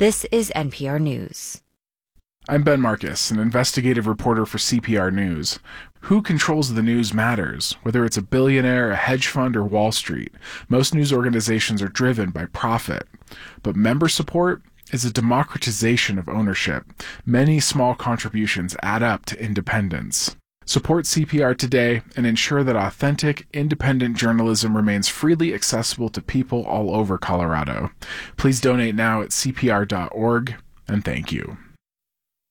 This is NPR News. I'm Ben Marcus, an investigative reporter for CPR News. Who controls the news matters, whether it's a billionaire, a hedge fund, or Wall Street. Most news organizations are driven by profit. But member support is a democratization of ownership. Many small contributions add up to independence. Support CPR today and ensure that authentic, independent journalism remains freely accessible to people all over Colorado. Please donate now at cpr.org, and thank you.